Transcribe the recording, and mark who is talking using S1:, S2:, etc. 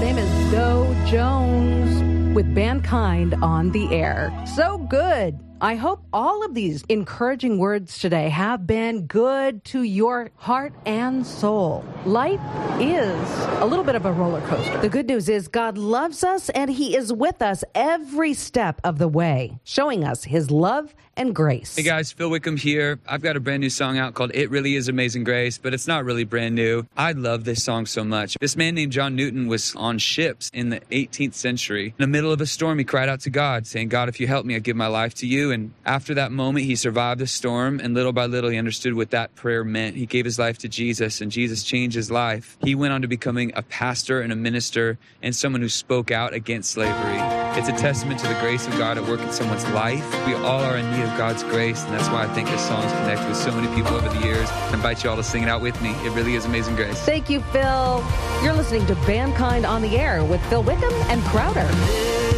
S1: name is Doe Jones with Mankind on the Air. So good. I hope all of these encouraging words today have been good to your heart and soul. Life is a little bit of a roller coaster. The good news is God loves us and He is with us every step of the way, showing us His love and grace.
S2: Hey guys, Phil Wickham here. I've got a brand new song out called It Really Is Amazing Grace, but it's not really brand new. I love this song so much. This man named John Newton was on ships in the 18th century. In the middle of a storm, he cried out to God, saying, God, if you help me, I give my life to you. And after that moment, he survived the storm, and little by little, he understood what that prayer meant. He gave his life to Jesus, and Jesus changed his life. He went on to becoming a pastor and a minister and someone who spoke out against slavery. It's a testament to the grace of God at work in someone's life. We all are in need of God's grace, and that's why I think this song's connected with so many people over the years. I invite you all to sing it out with me. It really is amazing grace.
S1: Thank you, Phil. You're listening to Mankind on the Air with Phil Wickham and Crowder.